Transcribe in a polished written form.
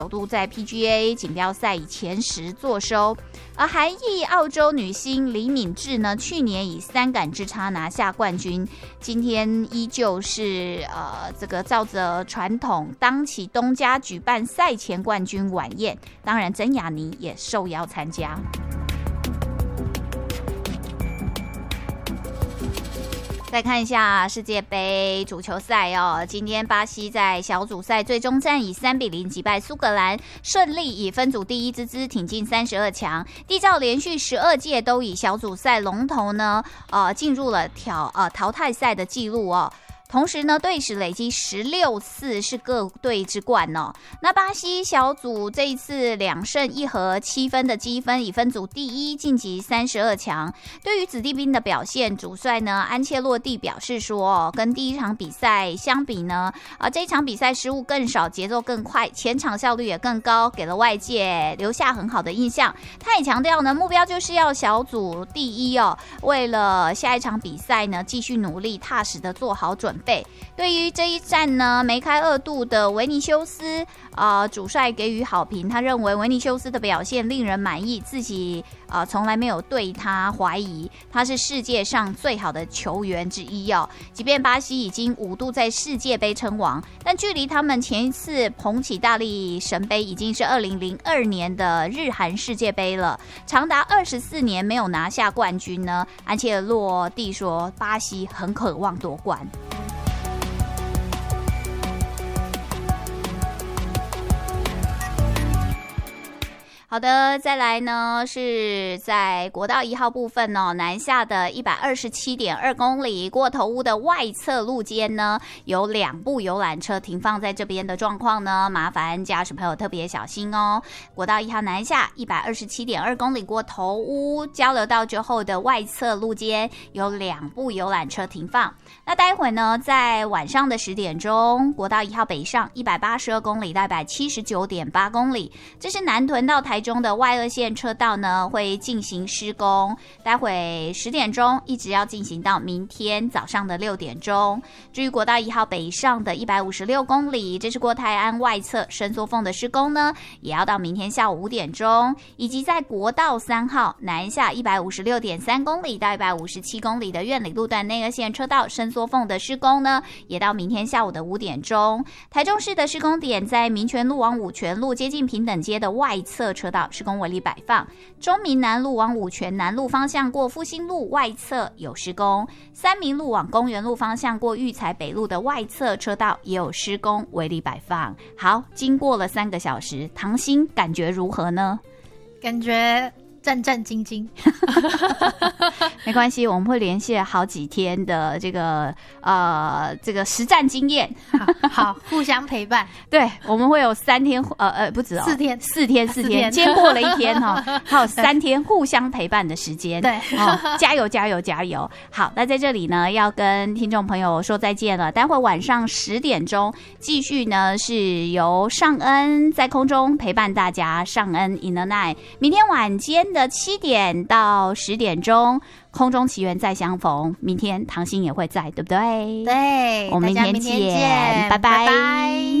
首度在 PGA 锦标赛以前10作收。而韩裔澳洲女星李敏智呢，去年以3杆之差拿下冠军，今天依旧是这个照着传统当期东家举办赛前冠军晚宴，当然曾雅妮也受邀参加。再看一下世界杯足球赛哦，今天巴西在小组赛最终战以3-0击败苏格兰，顺利以分组第一之姿挺进32强，缔造连续12届都以小组赛龙头呢，进入了淘汰赛的记录哦。同时呢，队史累积16次是各队之冠哦。那巴西小组这一次2胜1和7分的积分，以分组第一晋级32强。对于子弟兵的表现，主帅呢安切洛蒂表示说，跟第一场比赛相比呢，这一场比赛失误更少，节奏更快，前场效率也更高，给了外界留下很好的印象。他也强调呢，目标就是要小组第一哦，为了下一场比赛呢继续努力，踏实的做好准备。对于这一战呢，梅开2度的维尼修斯，主帅给予好评。他认为维尼修斯的表现令人满意，自己从来没有对他怀疑，他是世界上最好的球员之一哦。即便巴西已经5度在世界杯称王，但距离他们前一次捧起大力神杯已经是2002年的日韩世界杯了，长达24年没有拿下冠军呢。安切洛蒂说，巴西很渴望夺冠。好的，再来呢是在国道1号部分哦，南下的127.2公里过头屋的外侧路肩呢，有2部游览车停放在这边的状况呢，麻烦驾驶朋友特别小心哦。国道1号南下127.2公里过头屋交流道之后的外侧路肩有2部游览车停放。那待会呢，在晚上的10点钟，国道1号北上182公里到179.8公里，这是南屯到台中的外2线车道呢会进行施工，待会10点钟一直要进行到明天早上的6点钟。至于国道1号北上的156公里，这是郭台安外侧伸缩缝的施工呢，也要到明天下午5点钟。以及在国道3号南下156.3公里到157公里的苑里路段内2线车道伸缩缝的施工呢，也到明天下午的5点钟。台中市的施工点在民权路往五权路接近平等街的外侧车道施工围篱摆放，中民南路往五权南路方向过复兴路外侧有施工，三民路往公园路方向过育才北路的外侧车道也有施工围篱摆放。好，经过了3个小时，唐欣感觉如何呢？ 感觉战战兢兢没关系，我们会连续好几天的这个实战经验， 好互相陪伴。 对，我们会有3天不止哦，4天，今天过了1天哈，还有3天互相陪伴的时间。 对， 加油加油加油！好，那在这里呢，要跟听众朋友说再见了。待会晚上10点钟继续呢，是由尚恩在空中陪伴大家，尚恩 in the night。明天晚间的7点到10点钟，空中奇缘再相逢。明天唐欣也会在，对不对？ 对， 我们明天见，拜拜。